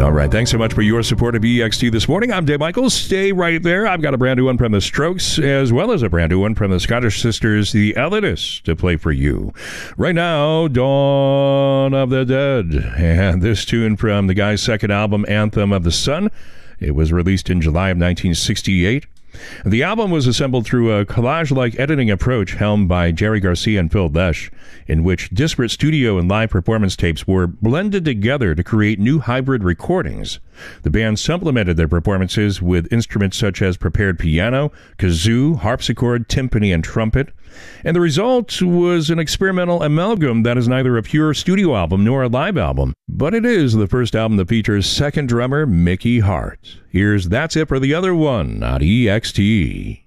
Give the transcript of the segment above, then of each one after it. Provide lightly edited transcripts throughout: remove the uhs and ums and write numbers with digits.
All right, thanks so much for your support of EXT this morning. I'm Dave Michaels. Stay right there. I've got a brand new one from the Strokes, as well as a brand new one from the Scottish sisters, the Ellidists, to play for you. Right now, Dawn of the Dead. And this tune from the guy's second album, Anthem of the Sun. It was released in July of 1968. The album was assembled through a collage-like editing approach helmed by Jerry Garcia and Phil Lesh, in which disparate studio and live performance tapes were blended together to create new hybrid recordings. The band supplemented their performances with instruments such as prepared piano, kazoo, harpsichord, timpani, and trumpet. And the result was an experimental amalgam that is neither a pure studio album nor a live album, but it is the first album that features second drummer Mickey Hart. Here's That's It for the Other One on EXT.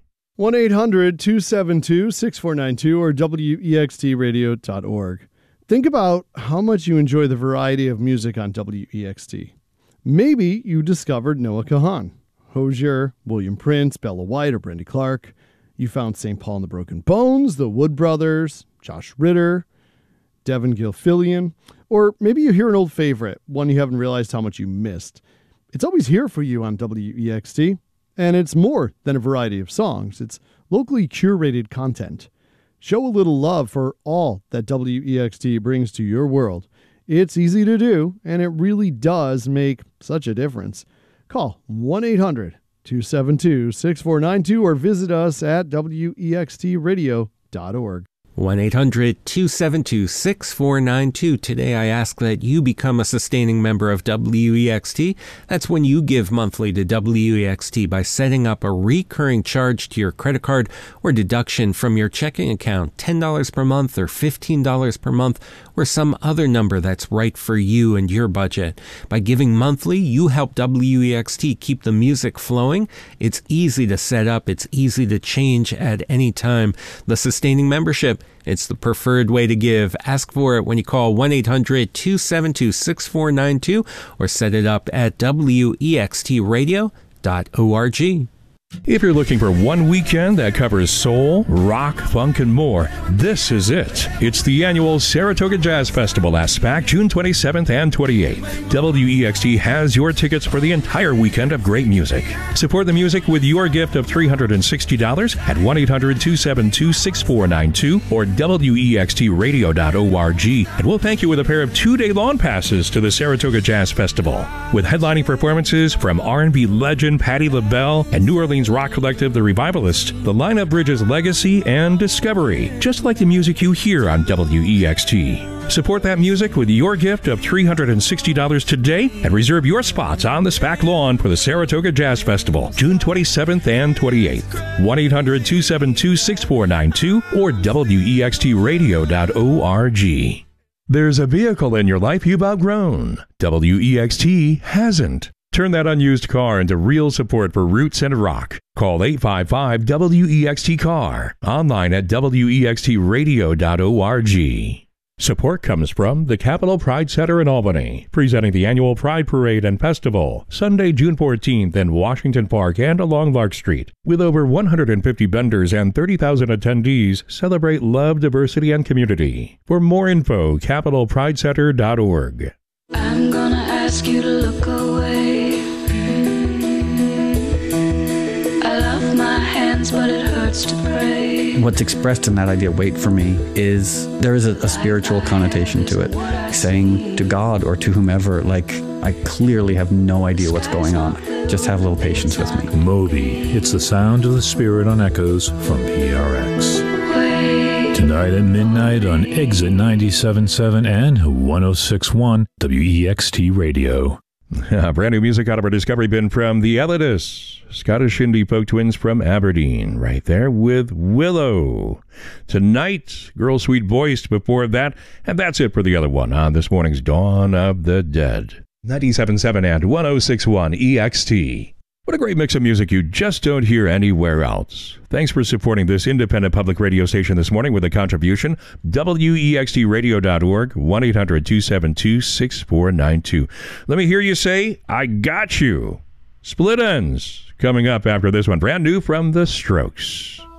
1-800-272-6492 or WEXTradio.org. Think about how much you enjoy the variety of music on WEXT. Maybe you discovered Noah Kahan, Hozier, William Prince, Bella White, or Brandy Clark. You found St. Paul and the Broken Bones, the Wood Brothers, Josh Ritter, Devin Gilfillian, or maybe you hear an old favorite, one you haven't realized how much you missed. It's always here for you on WEXT, and it's more than a variety of songs. It's locally curated content. Show a little love for all that WEXT brings to your world. It's easy to do, and it really does make such a difference. Call 1-800-272-6492 or visit us at WEXTradio.org. 1-800-272-6492. Today I ask that you become a sustaining member of WEXT. That's when you give monthly to WEXT by setting up a recurring charge to your credit card or deduction from your checking account, $10 per month or $15 per month, or some other number that's right for you and your budget. By giving monthly, you help WEXT keep the music flowing. It's easy to set up. It's easy to change at any time. The sustaining membership, it's the preferred way to give. Ask for it when you call 1-800-272-6492 or set it up at WEXTradio.org. If you're looking for one weekend that covers soul, rock, funk, and more, this is it. It's the annual Saratoga Jazz Festival at SPAC, June 27th and 28th. WEXT has your tickets for the entire weekend of great music. Support the music with your gift of $360 at 1-800-272-6492 or WEXTradio.org, and we'll thank you with a pair of 2-day lawn passes to the Saratoga Jazz Festival. With headlining performances from R&B legend Patti LaBelle and New Orleans rock collective The Revivalists, the lineup bridges legacy and discovery, just like the music you hear on WEXT. Support that music with your gift of $360 today and reserve your spots on the SPAC lawn for the Saratoga Jazz Festival, June 27th and 28th. 1-800-272-6492 or WEXTradio.org. There's a vehicle in your life you've outgrown. WEXT hasn't. Turn that unused car into real support for roots and rock. Call 855-WEXT-CAR. Online at WEXTradio.org. Support comes from the Capitol Pride Center in Albany, presenting the annual Pride Parade and Festival, Sunday, June 14th in Washington Park and along Lark Street. With over 150 vendors and 30,000 attendees, celebrate love, diversity, and community. For more info, capitolpridecenter.org. I'm gonna ask you to look away. I love my hands, but it hurts to pray. What's expressed in that idea, wait for me, is there is a spiritual connotation to it. Saying to God or to whomever, like, I clearly have no idea what's going on. Just have a little patience with me. Moby, it's the sound of the spirit on Echoes from PRX. Tonight at midnight on Exit 97.7 and 106.1 WEXT Radio. Brand new music out of our discovery bin from the Ellidists, Scottish indie folk twins from Aberdeen, right there with Willow. Tonight, Girl Sweet Voiced before that, and that's it for the other one on this morning's Dawn of the Dead. 97.7 and 106.1 EXT. What a great mix of music you just don't hear anywhere else. Thanks for supporting this independent public radio station this morning with a contribution. WEXTradio.org, 1-800-272-6492. Let me hear you say, I got you. Split Ends coming up after this one. Brand new from The Strokes.